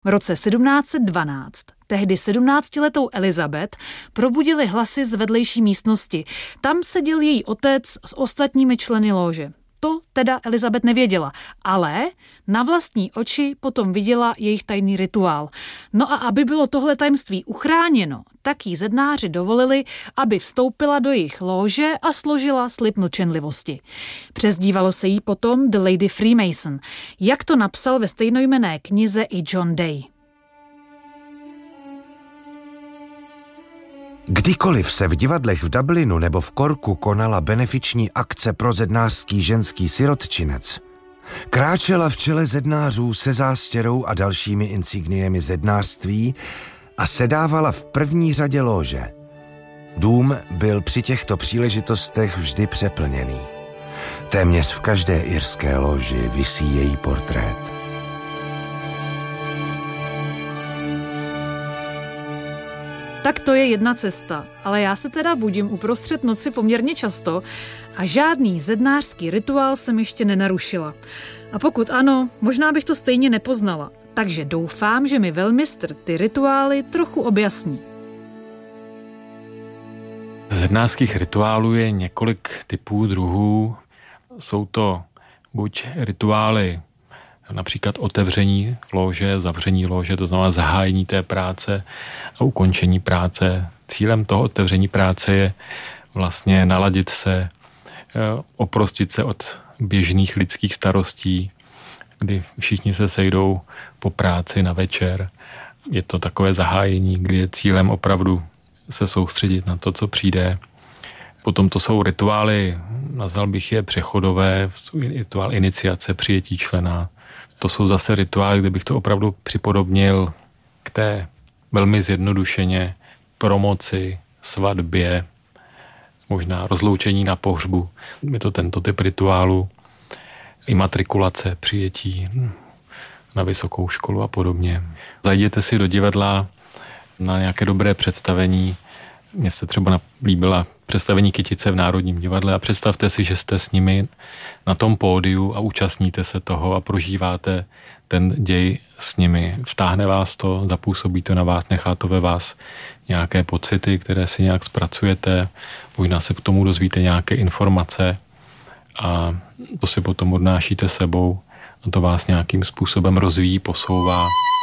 V roce 1712 tehdy 17letou Elizabeth probudili hlasy z vedlejší místnosti. Tam seděl její otec s ostatními členy lóže. To teda Elizabeth nevěděla, ale na vlastní oči potom viděla jejich tajný rituál. No a aby bylo tohle tajemství uchráněno, tak jí zednáři dovolili, aby vstoupila do jejich lóže a složila slib mlčenlivosti. Přezdívalo se jí potom The Lady Freemason, jak to napsal ve stejnojmenné knize i John Day. Kdykoliv se v divadlech v Dublinu nebo v Corku konala benefiční akce pro zednářský ženský sirotčinec, kráčela v čele zednářů se zástěrou a dalšími insigniemi zednářství a sedávala v první řadě lóže. Dům byl při těchto příležitostech vždy přeplněný. Téměř v každé irské lóži visí její portrét. Tak to je jedna cesta, ale já se teda budím uprostřed noci poměrně často a žádný zednářský rituál jsem ještě nenarušila. A pokud ano, možná bych to stejně nepoznala. Takže doufám, že mi velmistr ty rituály trochu objasní. Zednářských rituálů je několik typů, druhů. Jsou to buď rituály například otevření lóže, zavření lóže, to znamená zahájení té práce a ukončení práce. Cílem toho otevření práce je vlastně naladit se, oprostit se od běžných lidských starostí, kdy všichni se sejdou po práci na večer. Je to takové zahájení, kdy je cílem opravdu se soustředit na to, co přijde. Potom to jsou rituály, nazval bych je přechodové, rituál iniciace, přijetí člena. To jsou zase rituály, kde bych to opravdu připodobnil k té velmi zjednodušeně promoci, svatbě, možná rozloučení na pohřbu. Je to tento typ rituálu. Imatrikulace, přijetí na vysokou školu a podobně. Zajděte si do divadla na nějaké dobré představení. Mně se třeba líbila představení Kytice v Národním divadle a představte si, že jste s nimi na tom pódiu a účastníte se toho a prožíváte ten děj s nimi. Vtáhne vás to, zapůsobí to na vás, nechá to ve vás nějaké pocity, které si nějak zpracujete, možná se k tomu dozvíte nějaké informace a to si potom odnášíte sebou a to vás nějakým způsobem rozvíjí, posouvá.